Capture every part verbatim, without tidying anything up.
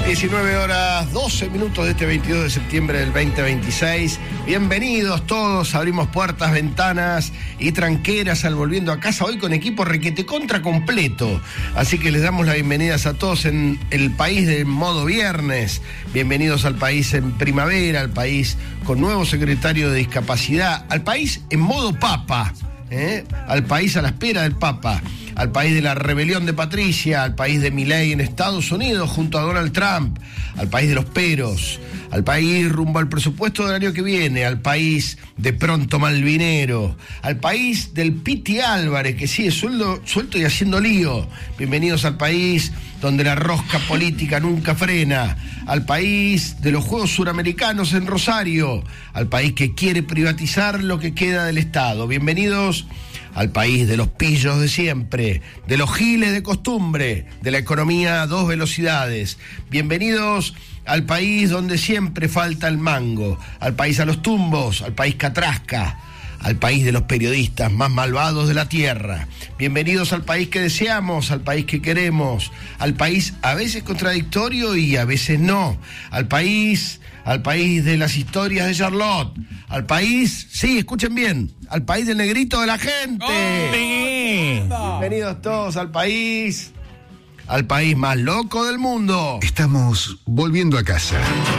diecinueve horas, doce minutos de este veintidós de septiembre del veinte veintiséis. Bienvenidos todos, abrimos puertas, ventanas y tranqueras al Volviendo a Casa, hoy con equipo requete contra completo. Así que les damos las bienvenidas a todos en el país de modo viernes. Bienvenidos al país en primavera, al país con nuevo secretario de discapacidad, al país en modo papa, ¿eh? al país a la espera del papa. Al país de la rebelión de Patricia, al país de Milei en Estados Unidos junto a Donald Trump, al país de los peros, al país rumbo al presupuesto del año que viene, al país de pronto malvinero, al país del Piti Álvarez que sigue sueldo, suelto y haciendo lío. Bienvenidos al país donde la rosca política nunca frena, al país de los Juegos Suramericanos en Rosario, al país que quiere privatizar lo que queda del Estado. Bienvenidos al país de los pillos de siempre, de los giles de costumbre, de la economía a dos velocidades. Bienvenidos al país donde siempre falta el mango, al país a los tumbos, al país catrasca, al país de los periodistas más malvados de la tierra. Bienvenidos al país que deseamos, al país que queremos, al país a veces contradictorio y a veces no, al país... al país de las historias de Charlotte, al país, sí, escuchen bien, al país del negrito de la gente. ¡Oh! Bienvenidos todos al país, al país más loco del mundo. Estamos volviendo a casa.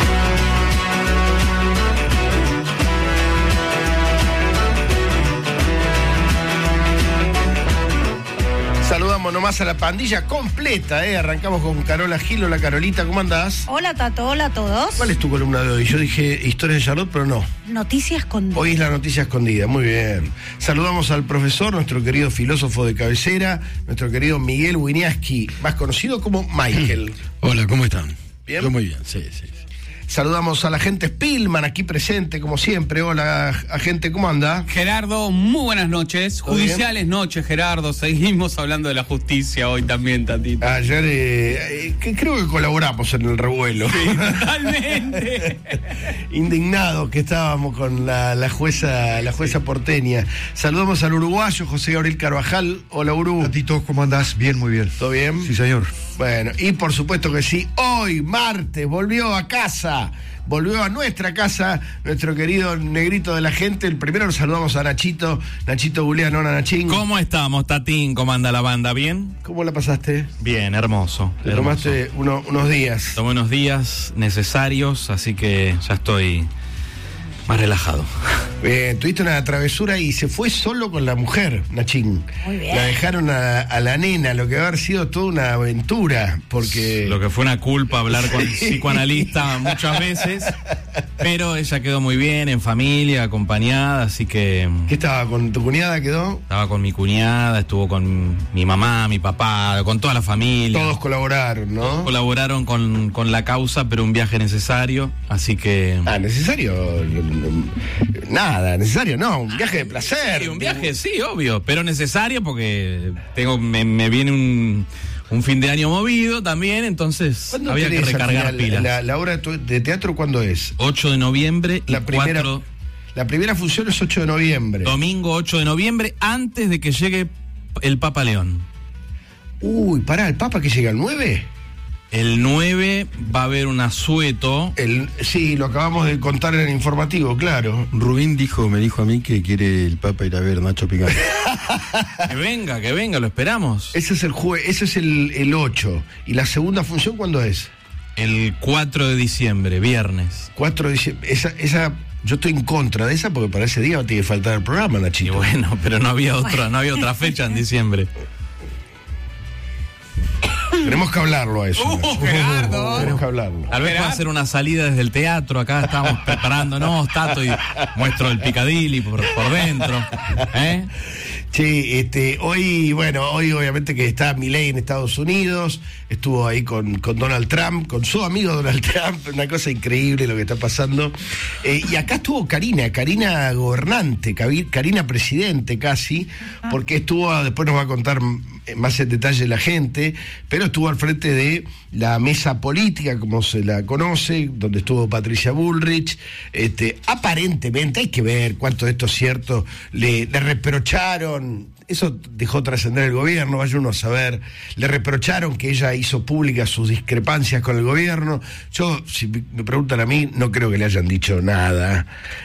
Saludamos nomás a la pandilla completa, ¿eh? Arrancamos con Carola Gil. Hola, Carolita, ¿cómo andás? Hola, Tato, hola a todos. ¿Cuál es tu columna de hoy? Yo dije historias de Charlotte, pero no. Noticia escondida. Hoy es la noticia escondida, muy bien. Saludamos al profesor, nuestro querido filósofo de cabecera, nuestro querido Miguel Winiaski, más conocido como Michael. Hola, ¿cómo están? ¿Bien? Yo muy bien, sí, sí. Saludamos a la gente Spillman aquí presente, como siempre. Hola, agente, ¿cómo anda? Gerardo, muy buenas noches. Judiciales noches, Gerardo. Seguimos hablando de la justicia hoy también, Tatito. Ayer eh, eh, que creo que colaboramos en el revuelo. Sí, totalmente. Indignados que estábamos con la, la jueza la jueza porteña. Saludamos al uruguayo José Gabriel Carvajal. Hola, Uru. Tatito, ¿cómo andás? Bien, muy bien. ¿Todo bien? Sí, señor. Bueno, y por supuesto que sí, hoy, martes, volvió a casa, volvió a nuestra casa, nuestro querido negrito de la gente. El primero lo saludamos a Nachito, Nachito Buleano, hola Nachín. ¿Cómo estamos, Tatín? ¿Cómo anda la banda? ¿Bien? ¿Cómo la pasaste? Bien, hermoso. Te hermoso. tomaste uno, unos días. Tomé unos días necesarios, así que ya estoy más relajado. Bien, tuviste una travesura y se fue solo con la mujer, Nachín. Muy bien. La dejaron a, a la nena, lo que va a haber sido toda una aventura, porque... Lo que fue una culpa hablar con el psicoanalista muchas veces, pero ella quedó muy bien, en familia, acompañada, así que... ¿Qué estaba? ¿Con tu cuñada quedó? Estaba con mi cuñada, estuvo con mi mamá, mi papá, con toda la familia. Todos colaboraron, ¿no? Todos colaboraron con, con la causa, pero un viaje necesario, así que... Ah, necesario... Nada, necesario, no, un viaje de placer. Sí, un viaje, sí, obvio, pero necesario porque tengo me, me viene un, un fin de año movido también, entonces había que recargar pilas. La, la obra de teatro, ¿cuándo es? ocho de noviembre y la primera, cuatro... La primera función es ocho de noviembre. Domingo ocho de noviembre, antes de que llegue el Papa León. Uy, pará, ¿el Papa que llega el nueve? El nueve va a haber un asueto. El, sí, lo acabamos de contar en el informativo, claro. Rubín dijo, me dijo a mí que quiere el Papa ir a ver Nacho Picante. Que venga, que venga, lo esperamos. Ese es el jue, ese es el, el ocho. ¿Y la segunda función cuándo es? El cuatro de diciembre, viernes. cuatro de diciembre. Esa, esa, yo estoy en contra de esa porque para ese día tiene que faltar el programa, Nachito. Y bueno, pero no había otra, no había otra fecha en diciembre. Tenemos que hablarlo a eso. Uh, Gerardo. Tenemos que hablarlo. Tal vez va a ser una salida desde el teatro. Acá estamos preparándonos, Tato, y muestro el Piccadilly por, por dentro. ¿Eh? Sí, este, hoy, bueno, hoy obviamente que está Milei en Estados Unidos, estuvo ahí con, con Donald Trump, con su amigo Donald Trump, una cosa increíble lo que está pasando. Eh, y acá estuvo Karina, Karina gobernante, Karina presidente casi, porque estuvo, después nos va a contar más en detalle la gente, pero estuvo al frente de la mesa política, como se la conoce, donde estuvo Patricia Bullrich. Este, aparentemente, hay que ver cuánto de esto es cierto, le, le reprocharon eso dejó trascender el gobierno, vaya uno a saber. Le reprocharon que ella hizo públicas sus discrepancias con el gobierno. Yo, si me preguntan a mí, no creo que le hayan dicho nada,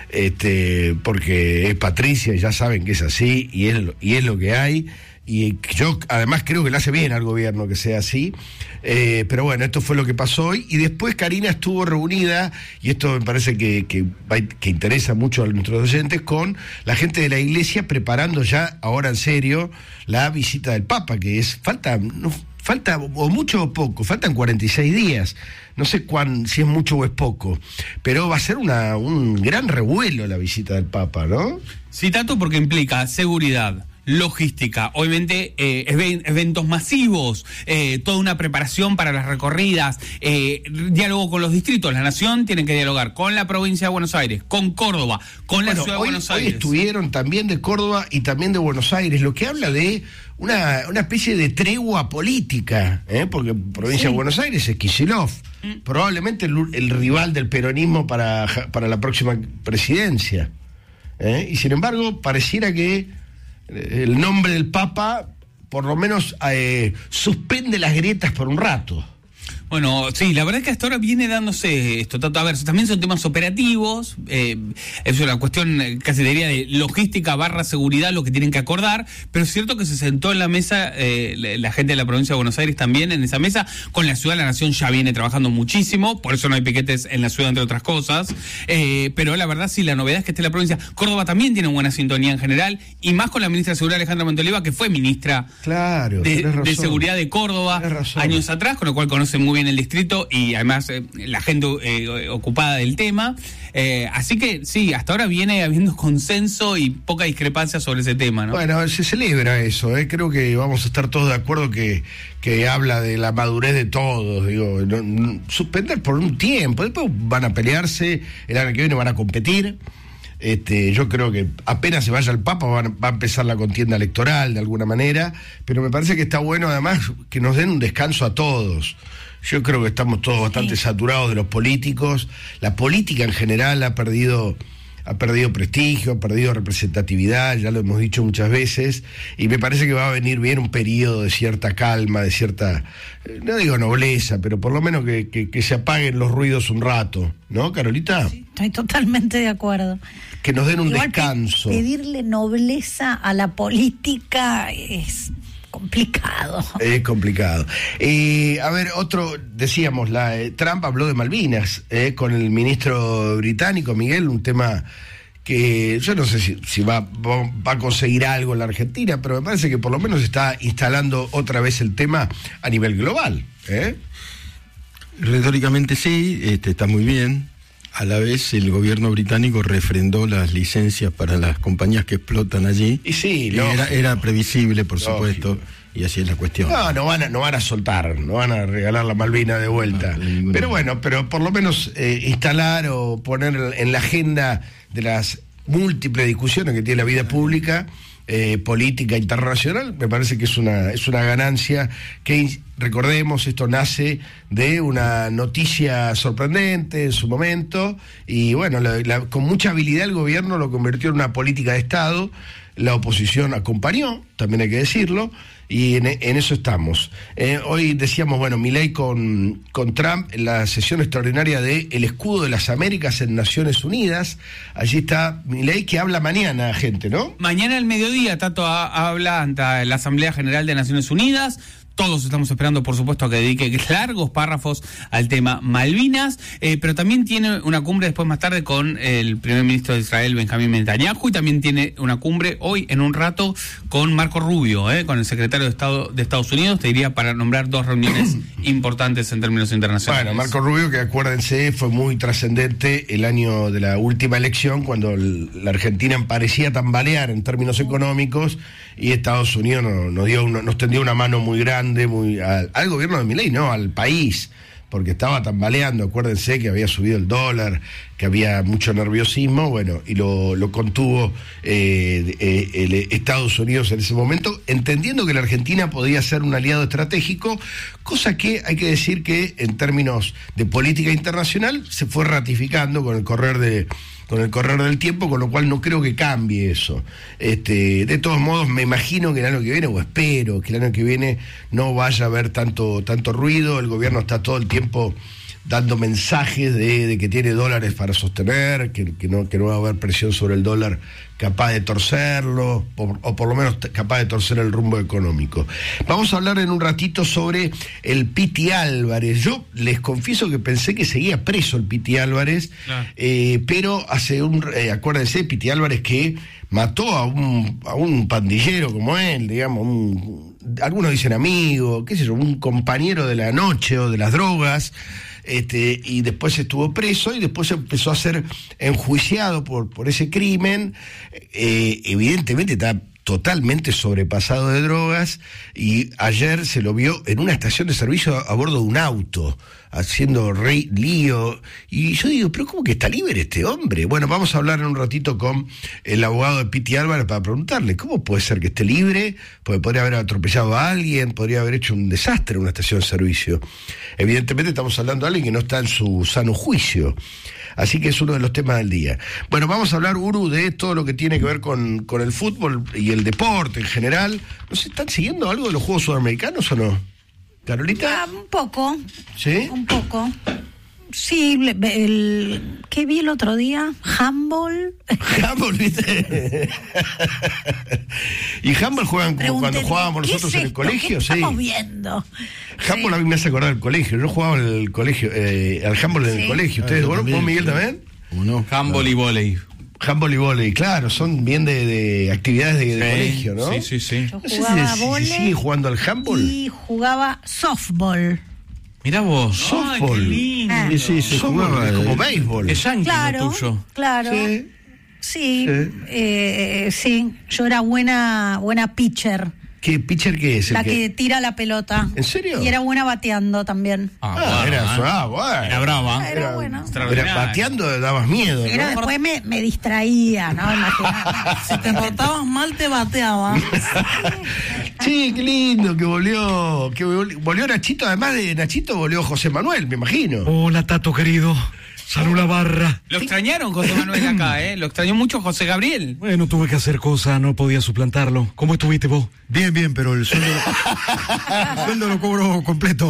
este, porque es Patricia y ya saben que es así y es, y es lo que hay. Y yo además creo que le hace bien al gobierno que sea así, eh, pero bueno, esto fue lo que pasó hoy. Y después Karina estuvo reunida, y esto me parece que, que, que interesa mucho a nuestros oyentes, con la gente de la iglesia preparando ya, ahora en serio, la visita del Papa, que es, falta, no, falta o mucho o poco, faltan cuarenta y seis días, no sé cuán, si es mucho o es poco, pero va a ser una, un gran revuelo la visita del Papa, ¿no? Sí, tanto porque implica seguridad, logística, obviamente eh, eventos masivos, eh, toda una preparación para las recorridas, eh, diálogo con los distritos. La Nación tiene que dialogar con la provincia de Buenos Aires, con Córdoba, con bueno, la ciudad hoy, de Buenos hoy Aires. Estuvieron también de Córdoba y también de Buenos Aires, lo que habla de una, una especie de tregua política, ¿eh? Porque provincia sí. de Buenos Aires es Kicillof, mm. probablemente el, el rival del peronismo para, para la próxima presidencia, ¿eh? Y sin embargo pareciera que el nombre del Papa por lo menos eh, suspende las grietas por un rato. Bueno, sí, la verdad es que hasta ahora viene dándose esto. A ver, también son temas operativos, eh, es una cuestión casi diría de logística barra seguridad lo que tienen que acordar, pero es cierto que se sentó en la mesa eh, la gente de la provincia de Buenos Aires también en esa mesa. Con la ciudad, la Nación ya viene trabajando muchísimo, por eso no hay piquetes en la ciudad, entre otras cosas, eh, pero la verdad sí, la novedad es que esté la provincia. Córdoba también tiene buena sintonía en general, y más con la ministra de Seguridad, Alejandra Montoliva, que fue ministra claro, de, de Seguridad de Córdoba años atrás, con lo cual conoce muy bien el distrito y además eh, la gente eh, ocupada del tema, eh, así que sí, hasta ahora viene habiendo consenso y poca discrepancia sobre ese tema, ¿no? Bueno, se celebra eso, ¿eh? Creo que vamos a estar todos de acuerdo que, que habla de la madurez de todos, digo, no, no, suspender por un tiempo, después van a pelearse, el año que viene van a competir. Este, yo creo que apenas se vaya el Papa va, va a empezar la contienda electoral de alguna manera, pero me parece que está bueno además que nos den un descanso a todos. Yo creo que estamos todos bastante sí. saturados de los políticos. La política en general ha perdido, ha perdido prestigio, ha perdido representatividad, ya lo hemos dicho muchas veces, y me parece que va a venir bien un periodo de cierta calma, de cierta, no digo nobleza, pero por lo menos que, que, que se apaguen los ruidos un rato, ¿no, Carolita? Sí, estoy totalmente de acuerdo. Que nos den un Igual descanso. Pedirle nobleza a la política es complicado. Es complicado. Eh, a ver, otro, decíamos, la eh, Trump habló de Malvinas eh, con el ministro británico, Miguel, un tema que yo no sé si, si va, va, va a conseguir algo en la Argentina, pero me parece que por lo menos está instalando otra vez el tema a nivel global. ¿eh? Retóricamente sí, este, está muy bien. A la vez el gobierno británico refrendó las licencias para las compañías que explotan allí. Y sí, y era, era previsible, por lógico. supuesto, y así es la cuestión. No, no van a, no van a soltar, no van a regalar la Malvina de vuelta. No, pero bueno, pero por lo menos eh, instalar o poner en la agenda de las múltiples discusiones que tiene la vida pública, eh, política internacional, me parece que es una, es una ganancia que, recordemos, esto nace de una noticia sorprendente en su momento, y bueno, la, la, con mucha habilidad el gobierno lo convirtió en una política de Estado, la oposición acompañó, también hay que decirlo, y en, en eso estamos. Eh, hoy decíamos, bueno, Milei con, con Trump en la sesión extraordinaria de El Escudo de las Américas en Naciones Unidas. Allí está Milei, que habla mañana, gente, ¿no? Mañana al mediodía, Tato a, habla ante la Asamblea General de Naciones Unidas. Todos estamos esperando, por supuesto, a que dedique largos párrafos al tema Malvinas, eh, pero también tiene una cumbre después más tarde con el primer ministro de Israel, Benjamín Netanyahu, y también tiene una cumbre hoy en un rato con Marco Rubio, eh, con el secretario de Estado de Estados Unidos, te diría, para nombrar dos reuniones importantes en términos internacionales. Bueno, Marco Rubio, que acuérdense, fue muy trascendente el año de la última elección, cuando el, la Argentina parecía tambalear en términos económicos, y Estados Unidos nos, nos, dio una, nos tendió una mano muy grande muy al, al gobierno de Milei, no, al país, porque estaba tambaleando. Acuérdense que había subido el dólar, que había mucho nerviosismo, bueno, y lo, lo contuvo eh, eh, el Estados Unidos en ese momento, entendiendo que la Argentina podía ser un aliado estratégico, cosa que hay que decir que en términos de política internacional se fue ratificando con el correr de, con el correr del tiempo, con lo cual no creo que cambie eso. Este, de todos modos, me imagino que el año que viene, o espero que el año que viene no vaya a haber tanto, tanto ruido. El gobierno está todo el tiempo dando mensajes de, de que tiene dólares para sostener, que, que, no, que no va a haber presión sobre el dólar capaz de torcerlo, o, o por lo menos capaz de torcer el rumbo económico. Vamos a hablar en un ratito sobre el Piti Álvarez. Yo les confieso que pensé que seguía preso el Piti Álvarez, claro. eh, pero hace un... Eh, acuérdense, Piti Álvarez que mató a un, a un pandillero como él, digamos, un, algunos dicen amigo, qué sé yo, un compañero de la noche o de las drogas, Este, y después estuvo preso y después empezó a ser enjuiciado por, por ese crimen. Eh, evidentemente está totalmente sobrepasado de drogas, y ayer se lo vio en una estación de servicio a, a bordo de un auto, haciendo rey, lío, y yo digo, pero ¿cómo que está libre este hombre? Bueno, vamos a hablar en un ratito con el abogado de Piti Álvarez para preguntarle, ¿cómo puede ser que esté libre? Porque podría haber atropellado a alguien, podría haber hecho un desastre en una estación de servicio. Evidentemente estamos hablando de alguien que no está en su sano juicio. Así que es uno de los temas del día. Bueno, vamos a hablar, Uru, de todo lo que tiene que ver con, con el fútbol y el deporte en general. ¿No se están siguiendo algo de los Juegos Sudamericanos o no? ¿Carolita? Ah, un poco. ¿Sí? Un poco. Sí, el, el, ¿qué vi el otro día? ¿Handball? ¿Handball, viste? ¿Y handball juegan como cuando jugábamos nosotros en el colegio? ¿Qué estamos sí. viendo? Handball sí. A mí me hace acordar del colegio. Yo jugaba en el colegio, eh, al handball en sí. el colegio. ¿Ustedes, ah, vos, Miguel, también? No? Handball no. y vóley. Handball y vóley, claro, son bien de, de actividades de, sí, de colegio, ¿no? Sí, sí, sí. Yo no sé jugaba si, vóley si sigue jugando al handball. Y jugaba softball. Mirá vos. Softball. Ay, qué lindo. Ah. Sí, sí, se jugaba como béisbol. Es yankee claro, lo tuyo. Claro. Sí. Sí, Sí. Eh, sí, yo era buena buena pitcher. ¿Qué pitcher qué es? La el que... que tira la pelota. ¿En serio? Y era buena bateando también. Ah, Ah, bueno, era, ¿eh? ah, bueno. Era brava. Era bueno. Era bateando dabas miedo, Pero ¿no? después me, me distraía, ¿no? Imagínate. Si te portabas mal, te bateaba. Sí, qué lindo que volvió, que volvió, volvió Nachito, además de Nachito volvió José Manuel, me imagino. Hola, Tato querido. Salud la barra. Lo extrañaron José Manuel acá, ¿eh? Lo extrañó mucho José Gabriel. Bueno, tuve que hacer cosas, no podía suplantarlo. ¿Cómo estuviste vos? Bien, bien, pero el sueldo, el sueldo lo cobro completo.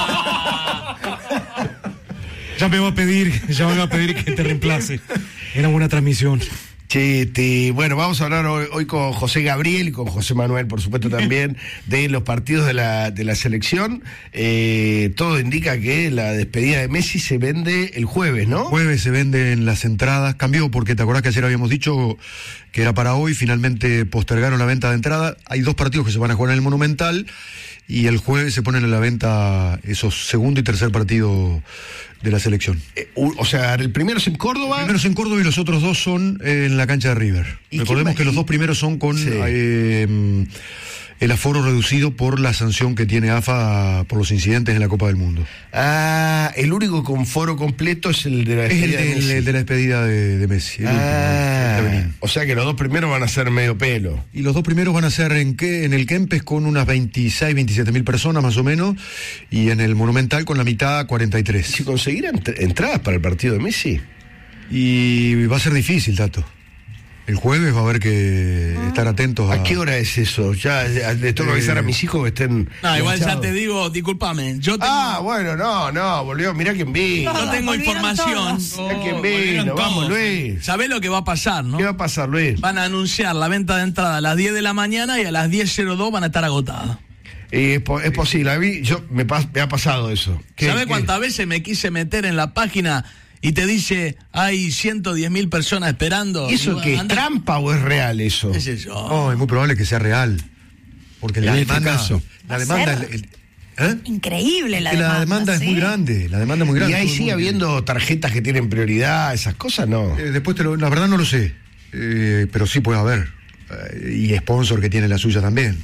Ya me va a pedir, ya van a pedir que te reemplace. Era buena transmisión. Che, este, bueno, vamos a hablar hoy, hoy con José Gabriel y con José Manuel, por supuesto, también, de los partidos de la, de la selección. Eh, todo indica que la despedida de Messi se vende el jueves, ¿no? Jueves se venden las entradas. Cambió porque te acordás que ayer habíamos dicho que era para hoy, finalmente postergaron la venta de entrada. Hay dos partidos que se van a jugar en el Monumental y el jueves se ponen a la venta esos segundo y tercer partido de la selección. Eh, o sea, el primero es en Córdoba. El primero es en Córdoba y los otros dos son eh, en la cancha de River. Recordemos que los dos primeros son con sí. eh, el aforo reducido por la sanción que tiene A F A por los incidentes en la Copa del Mundo. Ah, el único con foro completo es el de la despedida es el de, de Messi. El de la despedida de, de Messi. El ah, último, el o sea que los dos primeros van a ser medio pelo. Y los dos primeros van a ser en, ¿qué? En el Kempes con unas veintiséis, veintisiete mil personas más o menos, y en el Monumental con la mitad, cuarenta y tres. ¿Si conseguirán ent- entradas para el partido de Messi? Y va a ser difícil, Tato. El jueves va a haber que ah. estar atentos a... ¿A qué hora es eso? Ya, ya les tengo que avisar eh... a mis hijos que estén... No, igual ya te digo, discúlpame, yo tengo... Ah, bueno, no, no, volvió, mirá quién vino. No, no tengo información. Mirá oh, quién vino, vamos, Luis. ¿Sabés lo que va a pasar, no? ¿Qué va a pasar, Luis? Van a anunciar la venta de entrada a las diez de la mañana y a las diez cero dos van a estar agotadas. Eh, es, po- es posible, a mí yo, me, pas- me ha pasado eso. ¿Sabés cuántas veces me quise meter en la página y te dice, hay ciento diez mil personas esperando? ¿Y eso qué es trampa o es real eso? ¿Qué sé yo? No, es muy probable que sea real. Porque la en demanda, este caso. la demanda, el, el, ¿eh? Increíble la que demanda. la demanda ¿sí? es muy grande, la demanda es muy grande. ¿Y ahí Todo el sigue mundo habiendo quiere. tarjetas que tienen prioridad, esas cosas? No. Eh, después te lo, la verdad no lo sé, eh, pero sí puede haber. Eh, y sponsor que tiene la suya también.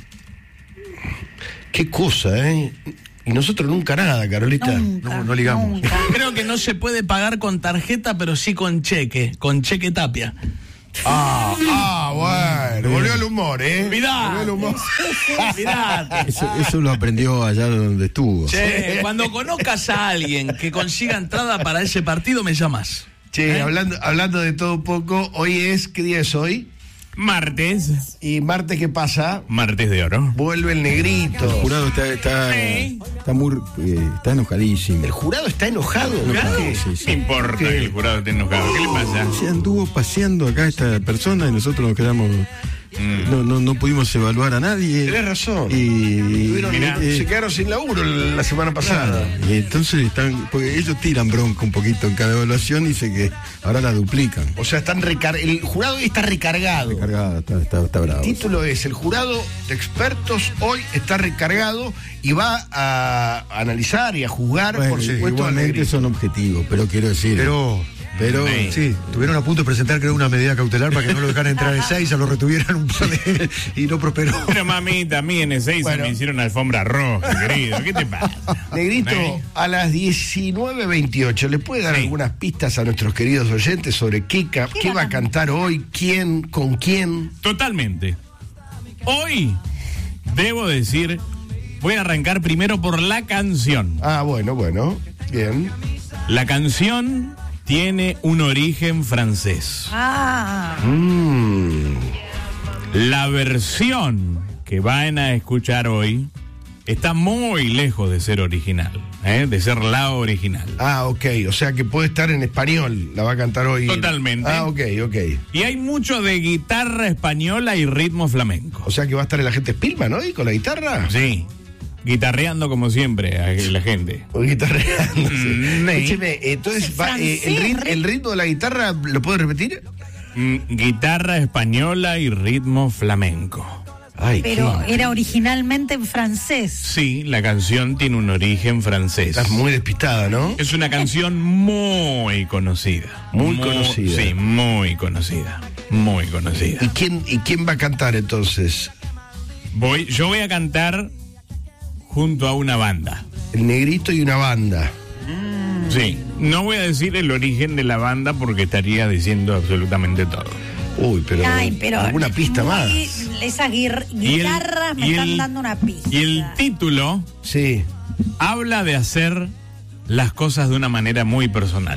Qué cosa, ¿eh? Y nosotros nunca nada, Carolita. Nunca, No, no ligamos. nunca. Creo que no se puede pagar con tarjeta, pero sí con cheque, con cheque Tapia. Ah, ah, bueno, volvió el humor, ¿eh? Mirá. Volvió el humor. Mirá. Eso, eso lo aprendió allá donde estuvo. Che, cuando conozcas a alguien que consiga entrada para ese partido, me llamas. Che, ¿Eh? hablando, hablando de todo un poco, hoy es, ¿qué día es hoy? Martes. Y martes, ¿qué pasa? Martes de oro. Vuelve el negrito. El jurado está, está, Sí. está muy eh, está enojadísimo. El jurado está enojado. Enojado, ¿Por qué? sí, sí. ¿Qué importa ¿Qué? que el jurado esté enojado? ¿Qué le pasa? Se anduvo paseando acá esta persona y nosotros nos quedamos. Mm. No, no, no pudimos evaluar a nadie. Tenés razón. Y, Tuvieron- mirá. eh, se quedaron sin laburo la semana pasada. Claro, y entonces están, porque ellos tiran bronca un poquito en cada evaluación y dice que ahora la duplican. O sea, están recar el jurado hoy está recargado. Cargada, está, está, está bravo. El título es: el jurado de expertos hoy está recargado y va a analizar y a juzgar, Bueno, por sí, supuesto, al igualmente negrito. son objetivos, pero quiero decir. Pero, pero Sí. sí, tuvieron a punto de presentar, creo, una medida cautelar para que no lo dejaran entrar en seis, lo retuvieran un par de, y no prosperó. Pero mamita, a mí en el seis Bueno. me hicieron alfombra roja, querido. ¿Qué te pasa? Negrito, ¿Eh? a las diecinueve veintiocho, ¿le puede dar Sí. algunas pistas a nuestros queridos oyentes sobre qué, ca- qué va a cantar hoy, quién, con quién? Totalmente. Hoy, debo decir, voy a arrancar primero por la canción. Ah, bueno, bueno, bien. La canción tiene un origen francés. Ah, Mm, La versión que van a escuchar hoy está muy lejos de ser original, ¿eh? De ser la original. Ah, ok, o sea que puede estar en español, la va a cantar hoy. Totalmente. Ah, ok, ok. Y hay mucho de guitarra española y ritmo flamenco. O sea que va a estar el agente Spillman hoy con la guitarra. Sí, guitarreando como siempre a la gente. O guitarreando. sí. Mm, Escúcheme, entonces Es va, eh, el, francés, rit- el ritmo de la guitarra, ¿lo puede repetir? Mm, Guitarra española y ritmo flamenco. Ay, pero qué- era originalmente en francés. Sí, la canción tiene un origen francés. Estás muy despistada, ¿no? Es una canción muy conocida. Muy conocida. Sí, muy conocida. Muy conocida. ¿Y quién, ¿Y quién va a cantar entonces? Voy, yo voy a cantar junto a una banda. El negrito y una banda. Sí, no voy a decir el origen de la banda porque estaría diciendo absolutamente todo. Uy, pero, Ay, pero alguna pista muy- más. Esas guir- Y el- guitarras me y están el- dando una pista. Y el título Sí. habla de hacer las cosas de una manera muy personal.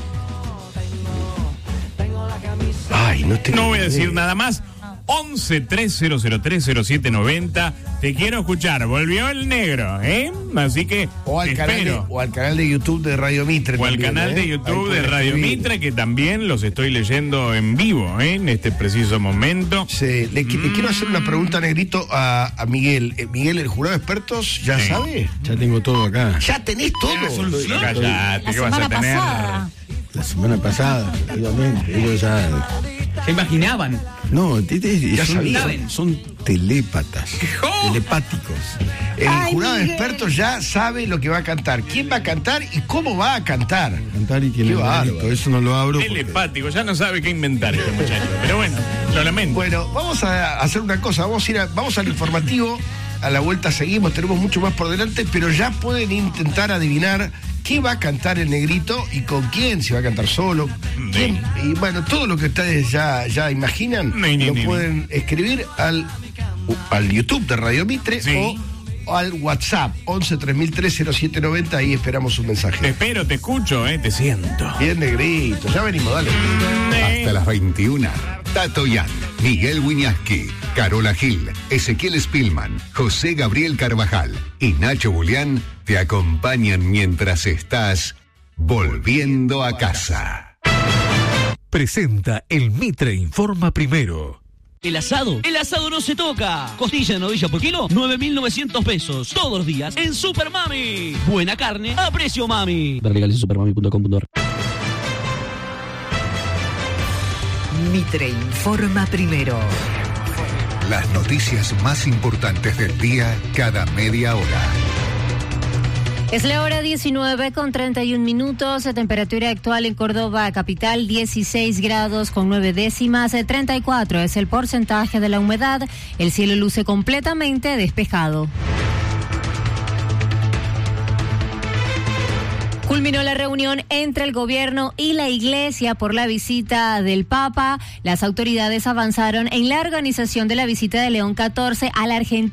Ay, no tengo No voy a idea. decir nada más. once tres cero cero tres cero siete noventa. Te quiero escuchar. Volvió el negro, ¿eh? Así que O al, te canal de, espero. o al canal de YouTube de Radio Mitre. O al también, canal ¿eh? de Ahí YouTube de pueden Radio escribir. Mitre, que también los estoy leyendo en vivo, ¿eh? En este preciso momento. Sí, le, qui- le quiero hacer una pregunta, negrito, a, a Miguel. Eh, Miguel, el jurado de expertos, ¿ya Sí. sabe? Ya tengo todo acá. Ya tenés todo. Cállate, La ¿qué vas a semana tener? pasada. La semana pasada, efectivamente. Ellos ya. ¿Se imaginaban? No, te- te- Ya son, sabía. son, son telépatas. ¡Oh! Telepáticos. El Ay, jurado de Miguel. expertos ya sabe lo que va a cantar, quién va a cantar y cómo va a cantar. Cantar y quién Qué es bárbaro. negrito. Eso no lo abro. porque- Telepático, ya no sabe qué inventar este muchacho. Pero bueno, lo lamento. Bueno, vamos a hacer una cosa, vamos a ir a- vamos al informativo, a la vuelta seguimos, tenemos mucho más por delante, pero ya pueden intentar adivinar qué va a cantar el negrito y con quién, si va a cantar solo, quién, y bueno, todo lo que ustedes ya, ya imaginan, Ni, ni, lo ni, pueden escribir al, al YouTube de Radio Mitre Sí. o al WhatsApp once tres mil tres cero siete noventa, ahí esperamos un Te mensaje. espero, te escucho, ¿eh? Te siento. Bien, negrito, ya venimos, dale. Hasta las veintiuna. Tato Yan, Miguel Wiñaski, Carola Gil, Ezequiel Spillman, José Gabriel Carvajal y Nacho Julián te acompañan mientras estás volviendo a casa. Presenta el Mitre Informa Primero. El asado, el asado no se toca. Costilla de novilla por kilo, nueve mil novecientos pesos. Todos los días en Super Mami. Buena carne a precio mami. Ver legales en supermami punto com punto ar. Mitre Informa Primero. Las noticias más importantes del día cada media hora. Es la hora diecinueve con treinta y un minutos, la temperatura actual en Córdoba capital dieciséis grados con nueve décimas, treinta y cuatro es el porcentaje de la humedad, el cielo luce completamente despejado. Culminó la reunión entre el gobierno y la iglesia por la visita del Papa. Las autoridades avanzaron en la organización de la visita de León catorce a la Argentina.